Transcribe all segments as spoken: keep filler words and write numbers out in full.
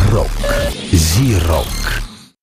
Рок. Зирок.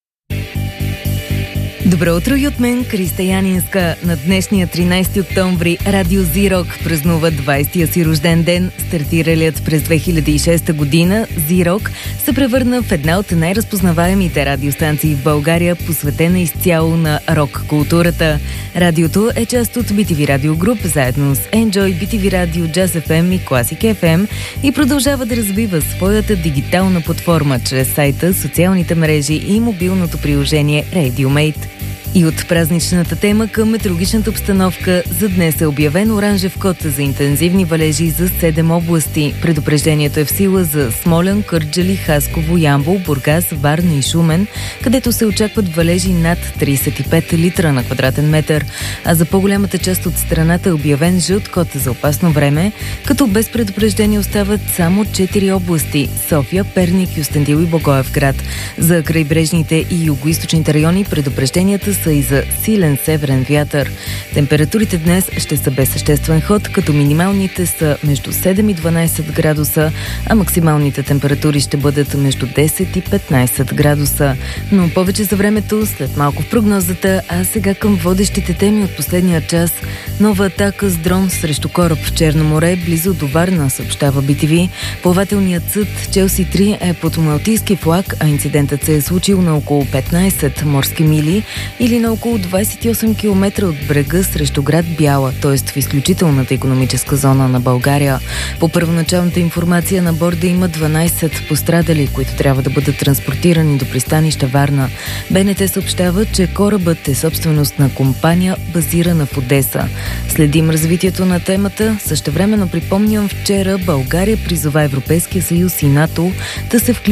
Добро утро и от мен, Криста Янинска. На днешния тринайсети октомври Радио Зирок празнува двайсетия си рожден ден. Стартиралият през две хиляди и шеста година Зирок се превърна в една от най-разпознаваемите радиостанции в България, посветена изцяло на рок-културата. Радиото е част от би ти ви Радио Груп, заедно с Enjoy, би ти ви Радио, Jazz еф ем и Classic еф ем и продължава да развива своята дигитална платформа чрез сайта, социалните мрежи и мобилното приложение RadioMate. И от празничната тема към метеорологичната обстановка за днес е обявен оранжев код за интензивни валежи за седем области. Предупреждението е в сила за Смолян, Кърджали, Хасково, Ямбол, Бургас, Варна и Шумен, където се очакват валежи над трийсет и пет литра на квадратен метър. А за по-голямата част от страната е обявен жълт код за опасно време, като без предупреждение остават само четири области – София, Перник, Кюстендил и Благоевград. За крайбрежните и югоизточните райони предупрежденията са и за силен северен вятър. Температурите днес ще са без съществен ход, като минималните са между седем и дванайсет градуса, а максималните температури ще бъдат между десет и петнайсет градуса. Но повече за времето след малко в прогнозата, а сега към водещите теми от последния час. Нова атака с дрон срещу кораб в Черно море, близо до Варна, съобщава би ти ви. Плавателният съд Челси три е под малтийски флаг, а инцидентът се е случил на около петнайсет морски мили или на около двайсет и осем километра от брега срещу град Бяла, т.е. в изключителната икономическа зона на България. По първоначалната информация на борда има дванайсет пострадали, които трябва да бъдат транспортирани до пристанище Варна. БНТ съобщава, че корабът е собственост на компания, базирана в Одеса. Следим развитието на темата. Същевременно припомням, вчера България призова Европейския съюз и НАТО да се включат